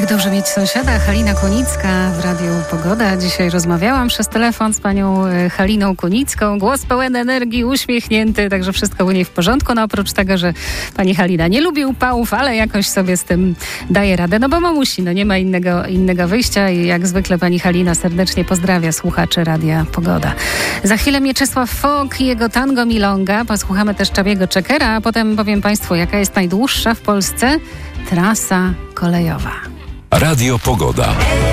Jak dobrze mieć sąsiada. Halina Kunicka w Radiu Pogoda. Dzisiaj rozmawiałam przez telefon z panią Haliną Kunicką. Głos pełen energii, uśmiechnięty, także wszystko u niej w porządku. No oprócz tego, że pani Halina nie lubi upałów, ale jakoś sobie z tym daje radę. No bo musi, no nie ma innego wyjścia i jak zwykle pani Halina serdecznie pozdrawia słuchaczy Radia Pogoda. Za chwilę Mieczysław Fok i jego tango milonga. Posłuchamy też Czabiego Czekera, a potem powiem państwu, jaka jest najdłuższa w Polsce trasa kolejowa. Radio Pogoda.